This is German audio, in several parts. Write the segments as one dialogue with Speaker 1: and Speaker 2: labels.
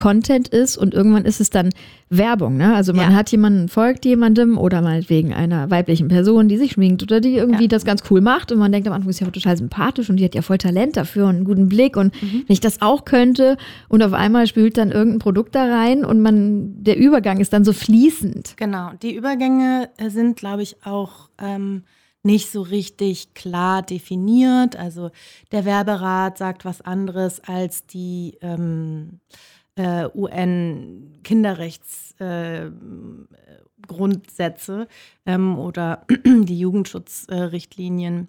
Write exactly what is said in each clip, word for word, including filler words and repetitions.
Speaker 1: Content ist und irgendwann ist es dann Werbung, ne? Also man
Speaker 2: Ja.
Speaker 1: hat jemanden, folgt jemandem oder meinetwegen einer weiblichen Person, die sich schminkt oder die irgendwie
Speaker 2: Ja.
Speaker 1: das ganz cool macht und man denkt am Anfang, ist ja total sympathisch und die hat ja voll Talent dafür und einen guten Blick und mhm. wenn ich das auch könnte und auf einmal spült dann irgendein Produkt da rein und man, der Übergang ist dann so fließend.
Speaker 2: Genau, die Übergänge sind, glaube ich, auch ähm, nicht so richtig klar definiert. Also der Werberat sagt was anderes als die ähm, äh, U N-Kinderrechtsgrundsätze äh, ähm, oder die Jugendschutzrichtlinien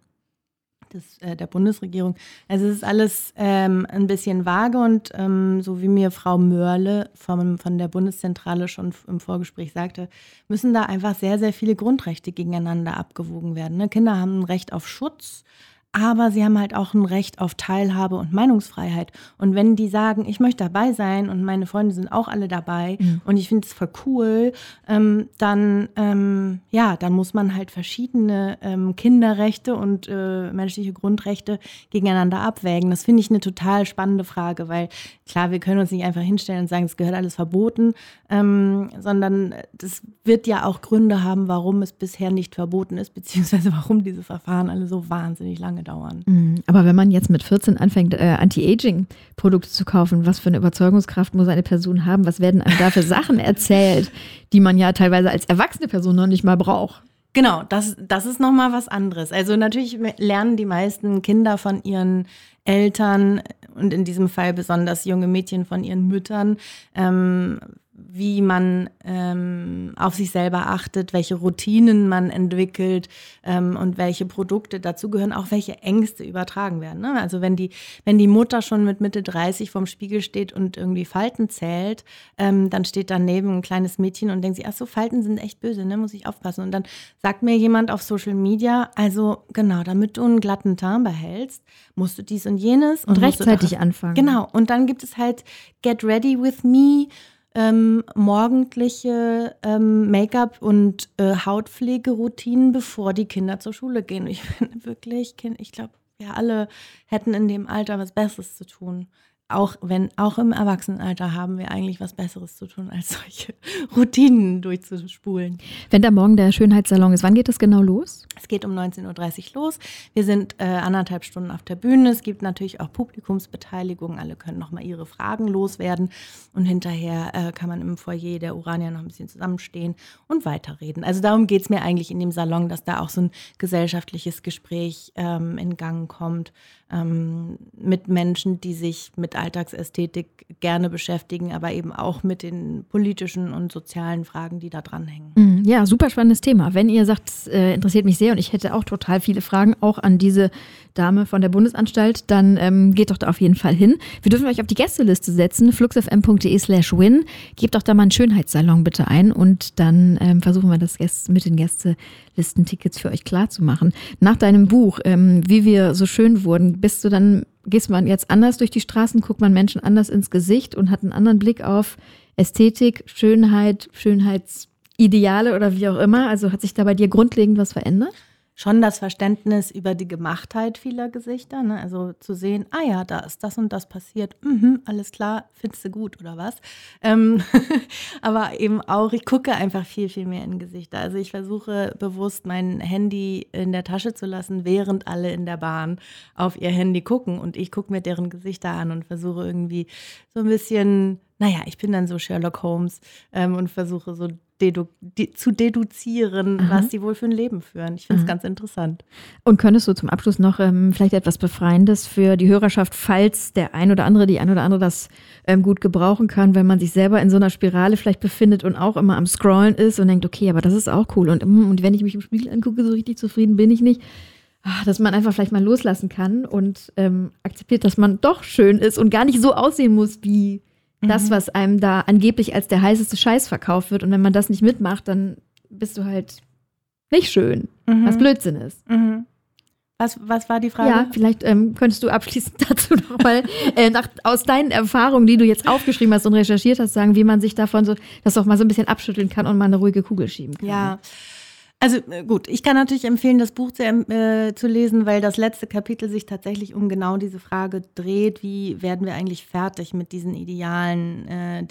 Speaker 2: des, äh, der Bundesregierung. Also es ist alles ähm, ein bisschen vage und ähm, so wie mir Frau Mörle vom, von der Bundeszentrale schon im Vorgespräch sagte, müssen da einfach sehr, sehr viele Grundrechte gegeneinander abgewogen werden. Ne? Kinder haben ein Recht auf Schutz, aber sie haben halt auch ein Recht auf Teilhabe und Meinungsfreiheit. Und wenn die sagen, ich möchte dabei sein und meine Freunde sind auch alle dabei mhm. und ich finde es voll cool, ähm, dann, ähm, ja, dann muss man halt verschiedene ähm, Kinderrechte und äh, menschliche Grundrechte gegeneinander abwägen. Das finde ich eine total spannende Frage, weil klar, wir können uns nicht einfach hinstellen und sagen, es gehört alles verboten, ähm, sondern das wird ja auch Gründe haben, warum es bisher nicht verboten ist, beziehungsweise warum diese Verfahren alle so wahnsinnig lange dauern.
Speaker 1: Aber wenn man jetzt mit vierzehn anfängt, äh, Anti-Aging-Produkte zu kaufen, was für eine Überzeugungskraft muss eine Person haben? Was werden einem da für Sachen erzählt, die man ja teilweise als erwachsene Person noch nicht mal braucht?
Speaker 2: Genau, das, das ist nochmal was anderes. Also natürlich lernen die meisten Kinder von ihren Eltern und in diesem Fall besonders junge Mädchen von ihren Müttern, ähm, wie man ähm, auf sich selber achtet, welche Routinen man entwickelt ähm, und welche Produkte dazugehören, auch welche Ängste übertragen werden. Ne? Also wenn die, wenn die Mutter schon mit Mitte dreißig vorm Spiegel steht und irgendwie Falten zählt, ähm, dann steht daneben ein kleines Mädchen und denkt sich, ach so, Falten sind echt böse, ne? Muss ich aufpassen. Und dann sagt mir jemand auf Social Media, also genau, damit du einen glatten Teint behältst, musst du dies und jenes.
Speaker 1: Und, und rechtzeitig anfangen.
Speaker 2: Genau, und dann gibt es halt Get Ready With Me, Ähm, morgendliche ähm, Make-up- und äh, Hautpflegeroutinen, bevor die Kinder zur Schule gehen. Ich finde wirklich, ich glaube, wir alle hätten in dem Alter was Besseres zu tun. Auch wenn, auch im Erwachsenenalter haben wir eigentlich was Besseres zu tun, als solche Routinen durchzuspulen.
Speaker 1: Wenn da morgen der Schönheitssalon ist, wann geht das genau los?
Speaker 2: Es geht um neunzehn Uhr dreißig los. Wir sind äh, anderthalb Stunden auf der Bühne. Es gibt natürlich auch Publikumsbeteiligung. Alle können nochmal ihre Fragen loswerden. Und hinterher äh, kann man im Foyer der Urania noch ein bisschen zusammenstehen und weiterreden. Also darum geht es mir eigentlich in dem Salon, dass da auch so ein gesellschaftliches Gespräch ähm, in Gang kommt ähm, mit Menschen, die sich mit Alltagsästhetik gerne beschäftigen, aber eben auch mit den politischen und sozialen Fragen, die da dranhängen.
Speaker 1: Ja, super spannendes Thema. Wenn ihr sagt, es äh, interessiert mich sehr und ich hätte auch total viele Fragen, auch an diese Dame von der Bundesanstalt, dann ähm, geht doch da auf jeden Fall hin. Wir dürfen euch auf die Gästeliste setzen, fluxfm.de slash win. Gebt doch da mal einen Schönheitssalon bitte ein und dann ähm, versuchen wir das Gäste, mit den Gästelistentickets für euch klar zu machen. Nach deinem Buch, ähm, Wie wir so schön wurden, bist du dann, gehst man jetzt anders durch die Straßen, guckt man Menschen anders ins Gesicht und hat einen anderen Blick auf Ästhetik, Schönheit, Schönheitsideale oder wie auch immer? Also hat sich da bei dir grundlegend was verändert?
Speaker 2: Schon das Verständnis über die Gemachtheit vieler Gesichter, ne? Also zu sehen, ah ja, da ist das und das passiert, mhm, alles klar, findest du gut oder was? Ähm, aber eben auch, ich gucke einfach viel, viel mehr in Gesichter. Also ich versuche bewusst mein Handy in der Tasche zu lassen, während alle in der Bahn auf ihr Handy gucken und ich gucke mir deren Gesichter an und versuche irgendwie so ein bisschen, naja, ich bin dann so Sherlock Holmes ähm, und versuche so dedu- de- zu deduzieren, Aha. was die wohl für ein Leben führen. Ich finde es ganz interessant.
Speaker 1: Und könntest du zum Abschluss noch ähm, vielleicht etwas Befreiendes für die Hörerschaft, falls der ein oder andere, die ein oder andere das ähm, gut gebrauchen kann, wenn man sich selber in so einer Spirale vielleicht befindet und auch immer am Scrollen ist und denkt, okay, aber das ist auch cool. Und, und wenn ich mich im Spiegel angucke, so richtig zufrieden bin ich nicht. Ach, dass man einfach vielleicht mal loslassen kann und ähm, akzeptiert, dass man doch schön ist und gar nicht so aussehen muss wie das, was einem da angeblich als der heißeste Scheiß verkauft wird. Und wenn man das nicht mitmacht, dann bist du halt nicht schön, mhm. was Blödsinn ist.
Speaker 2: Mhm. Was, was war die Frage?
Speaker 1: Ja, vielleicht ähm, könntest du abschließend dazu nochmal äh, nach, aus deinen Erfahrungen, die du jetzt aufgeschrieben hast und recherchiert hast, sagen, wie man sich davon so, das auch mal so ein bisschen abschütteln kann und mal eine ruhige Kugel schieben kann.
Speaker 2: Ja, Also gut, ich kann natürlich empfehlen, das Buch zu, äh, zu lesen, weil das letzte Kapitel sich tatsächlich um genau diese Frage dreht, wie werden wir eigentlich fertig mit diesen Idealen, äh,